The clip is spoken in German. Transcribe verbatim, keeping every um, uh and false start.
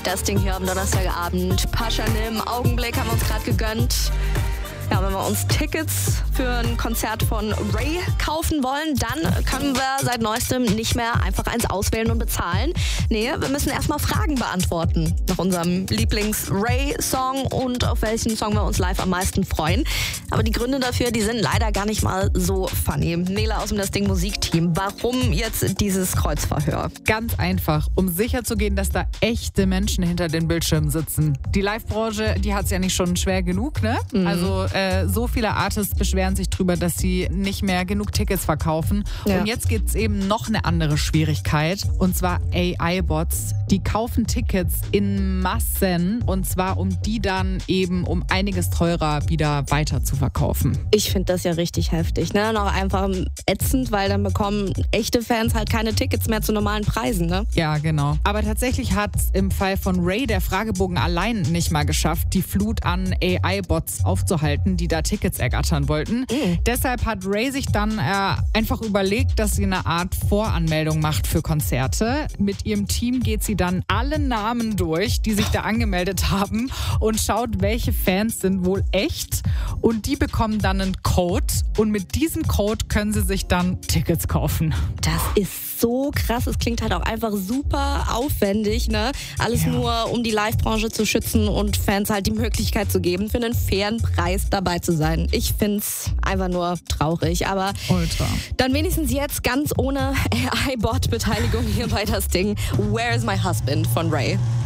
das Ding hier am Donnerstagabend. Paschanim im Augenblick haben wir uns gerade gegönnt. Ja, wenn wir uns Tickets für ein Konzert von Ray kaufen wollen, dann können wir seit neuestem nicht mehr einfach eins auswählen und bezahlen. Nee, wir müssen erstmal Fragen beantworten nach unserem Lieblings-Ray-Song und auf welchen Song wir uns live am meisten freuen. Aber die Gründe dafür, die sind leider gar nicht mal so funny. Nela aus dem Das Ding Musikteam, warum jetzt dieses Kreuzverhör? Ganz einfach, um sicherzugehen, dass da echte Menschen hinter den Bildschirmen sitzen. Die Live-Branche, die hat es ja nicht schon schwer genug, ne? Mhm. Also äh, so viele Artists beschweren sich drüber, dass sie nicht mehr genug Tickets verkaufen. Ja. Und jetzt gibt es eben noch eine andere Schwierigkeit, und zwar A I-Bots. Die kaufen Tickets in Massen, und zwar um die dann eben um einiges teurer wieder weiter zu verkaufen. Ich finde das ja richtig heftig, ne? Noch einfach ätzend, weil dann bekommen echte Fans halt keine Tickets mehr zu normalen Preisen, ne? Ja, genau. Aber tatsächlich hat es im Fall von Ray der Fragebogen allein nicht mal geschafft, die Flut an A I-Bots aufzuhalten, die da Tickets ergattern wollten. Mhm. Deshalb hat Ray sich dann äh, einfach überlegt, dass sie eine Art Voranmeldung macht für Konzerte. Mit ihrem Team geht sie dann alle Namen durch, die sich da angemeldet haben, und schaut, welche Fans sind wohl echt. Und die bekommen dann einen Code, und mit diesem Code können sie sich dann Tickets kaufen. Das ist so krass. Es klingt halt auch einfach super aufwendig, ne? Alles Ja. nur, um die Live-Branche zu schützen und Fans halt die Möglichkeit zu geben, für einen fairen Preis dabei zu sein. Ich find's einfach nur traurig. Aber Ultra. dann wenigstens jetzt ganz ohne A I-Bot-Beteiligung hier bei Das Ding. Where is my husband von Ray?